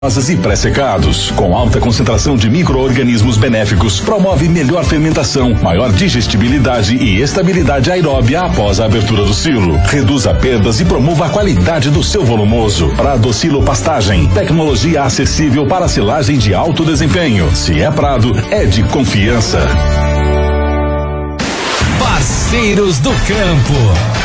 e pré-secados, com alta concentração de micro-organismos benéficos, promove melhor fermentação, maior digestibilidade e estabilidade aeróbia após a abertura do silo. Reduza perdas e promova a qualidade do seu volumoso. Prado Silo Pastagem, tecnologia acessível para silagem de alto desempenho. Se é Prado, é de confiança. Parceiros do campo.